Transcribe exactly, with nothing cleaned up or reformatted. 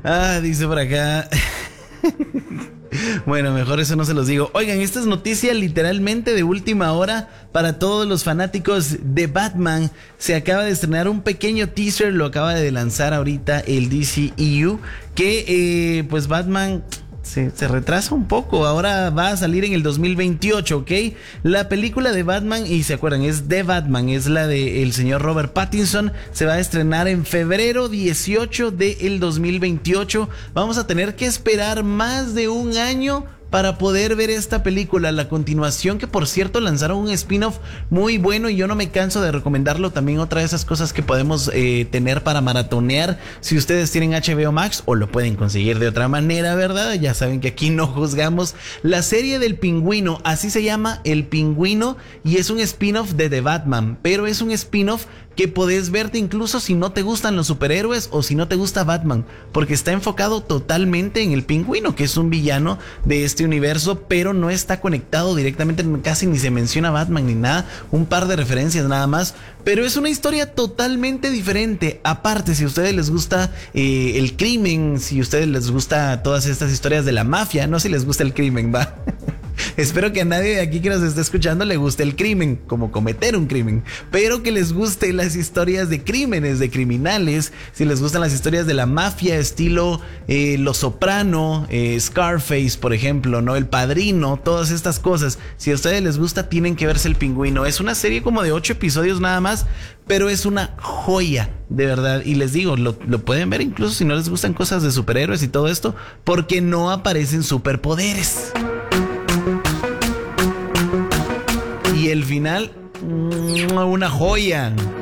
Ah, dice por acá. Bueno, mejor eso no se los digo. Oigan, esta es noticia literalmente de última hora para todos los fanáticos de Batman. Se acaba de estrenar un pequeño teaser, lo acaba de lanzar ahorita el D C E U, que eh, pues Batman se, se retrasa un poco. Ahora va a salir en el dos mil veintiocho, ¿ok? La película de Batman, y se acuerdan, es de Batman, es la del señor Robert Pattinson. Se va a estrenar en febrero dieciocho del dos mil veintiocho. Vamos a tener que esperar más de un año para poder ver esta película, la continuación, que por cierto lanzaron un spin-off muy bueno y yo no me canso de recomendarlo. También otra de esas cosas que podemos eh, tener para maratonear si ustedes tienen H B O Max o lo pueden conseguir de otra manera, ¿verdad? Ya saben que aquí no juzgamos. La serie del Pingüino, así se llama, El Pingüino, y es un spin-off de The Batman, pero es un spin-off que podés verte incluso si no te gustan los superhéroes o si no te gusta Batman, porque está enfocado totalmente en el Pingüino, que es un villano de este universo, pero no está conectado directamente, casi ni se menciona Batman ni nada, un par de referencias nada más, pero es una historia totalmente diferente. Aparte, si a ustedes les gusta eh, el crimen, si a ustedes les gusta todas estas historias de la mafia, no si les gusta el crimen, va. Espero que a nadie de aquí que nos esté escuchando le guste el crimen, como cometer un crimen, pero que les guste las historias de crímenes, de criminales. Si les gustan las historias de la mafia, estilo eh, Los Soprano, eh, Scarface, por ejemplo, ¿no? El Padrino, todas estas cosas. Si a ustedes les gusta, tienen que verse El Pingüino. Es una serie como de ocho episodios nada más, pero es una joya, de verdad. Y les digo, lo, lo pueden ver incluso si no les gustan cosas de superhéroes y todo esto, porque no aparecen superpoderes. Y el final, una joya.